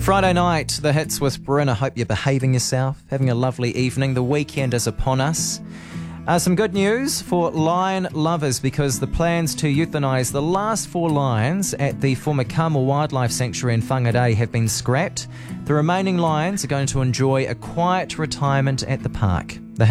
Friday night, the hits with Bryn. I hope you're behaving yourself, having a lovely evening. The weekend is upon us. Some good news for lion lovers, because the plans to euthanise the last 4 lions at the former Kamo Wildlife Sanctuary in Whangarei have been scrapped. The remaining lions are going to enjoy a quiet retirement at the park.